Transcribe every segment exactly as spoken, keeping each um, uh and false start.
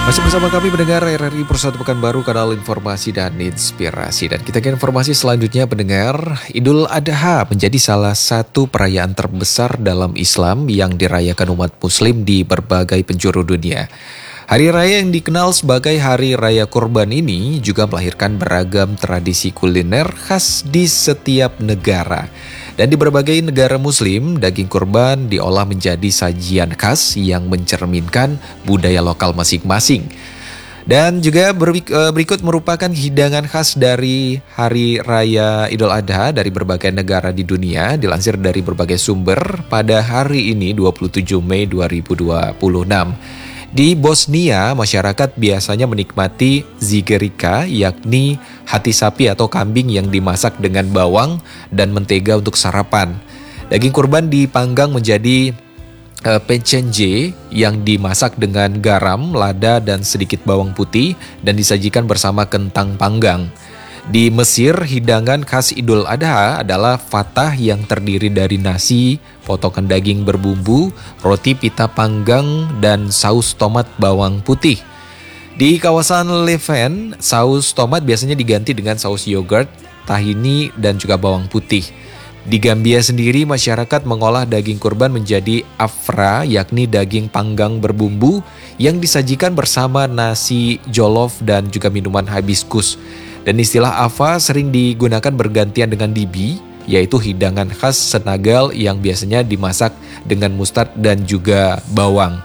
Masih bersama kami pendengar R R I Persatu Pekanbaru, kanal informasi dan inspirasi. Dan kita ke informasi selanjutnya pendengar. Idul Adha menjadi salah satu perayaan terbesar dalam Islam yang dirayakan umat muslim di berbagai penjuru dunia. Hari raya yang dikenal sebagai Hari Raya Kurban ini juga melahirkan beragam tradisi kuliner khas di setiap negara. Dan di berbagai negara muslim, daging kurban diolah menjadi sajian khas yang mencerminkan budaya lokal masing-masing. Dan juga berikut merupakan hidangan khas dari Hari Raya Idul Adha dari berbagai negara di dunia, dilansir dari berbagai sumber pada hari ini dua puluh tujuh Mei dua ribu dua puluh enam. Di Bosnia, masyarakat biasanya menikmati zigerika, yakni hati sapi atau kambing yang dimasak dengan bawang dan mentega untuk sarapan. Daging kurban dipanggang menjadi uh, pecenje yang dimasak dengan garam, lada, dan sedikit bawang putih dan disajikan bersama kentang panggang. Di Mesir, hidangan khas Idul Adha adalah fatah yang terdiri dari nasi, potongan daging berbumbu, roti pita panggang, dan saus tomat bawang putih. Di kawasan Levant, saus tomat biasanya diganti dengan saus yogurt, tahini, dan juga bawang putih. Di Gambia sendiri, masyarakat mengolah daging kurban menjadi afra, yakni daging panggang berbumbu yang disajikan bersama nasi jollof dan juga minuman hibiscus. Dan istilah afa sering digunakan bergantian dengan dibi, yaitu hidangan khas Senegal yang biasanya dimasak dengan mustard dan juga bawang.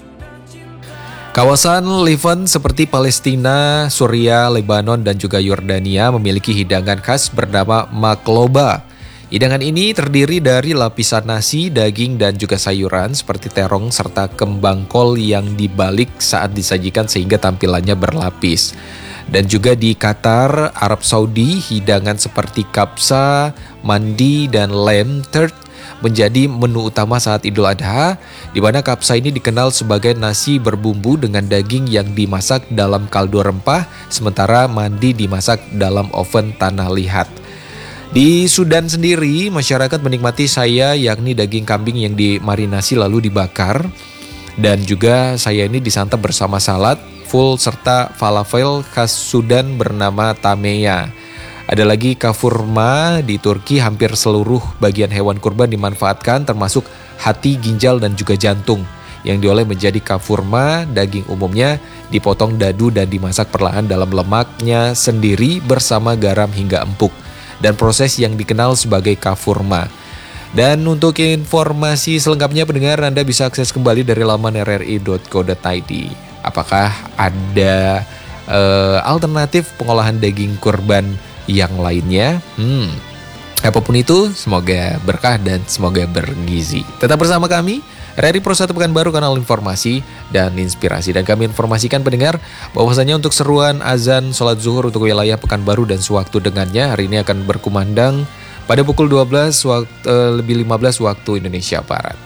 Kawasan Levant seperti Palestina, Suriah, Lebanon, dan juga Yordania memiliki hidangan khas bernama makloba. Hidangan ini terdiri dari lapisan nasi, daging, dan juga sayuran seperti terong serta kembang kol yang dibalik saat disajikan sehingga tampilannya berlapis. Dan juga di Qatar, Arab Saudi, hidangan seperti kapsa, mandi, dan lamb tart menjadi menu utama saat Idul Adha, di mana kapsa ini dikenal sebagai nasi berbumbu dengan daging yang dimasak dalam kaldu rempah, sementara mandi dimasak dalam oven tanah liat. Di Sudan sendiri, masyarakat menikmati saya, yakni daging kambing yang dimarinasi lalu dibakar, dan juga saya ini disantap bersama salad full serta falafel khas Sudan bernama tameya. Ada lagi kafurma. Di Turki hampir seluruh bagian hewan kurban dimanfaatkan termasuk hati, ginjal, dan juga jantung yang diolah menjadi kafurma. Daging umumnya dipotong dadu dan dimasak perlahan dalam lemaknya sendiri bersama garam hingga empuk, dan proses yang dikenal sebagai kafurma. Dan untuk informasi selengkapnya pendengar, Anda bisa akses kembali dari laman r r i dot co dot i d. Apakah ada uh, alternatif pengolahan daging kurban yang lainnya? Hmm, apapun itu, semoga berkah dan semoga bergizi. Tetap bersama kami, R R I Persatu Pekanbaru, kanal informasi dan inspirasi. Dan kami informasikan pendengar bahwasanya untuk seruan azan sholat zuhur untuk wilayah Pekanbaru dan sewaktu dengannya hari ini akan berkumandang pada pukul dua belas waktu, uh, lebih lima belas waktu Indonesia Barat.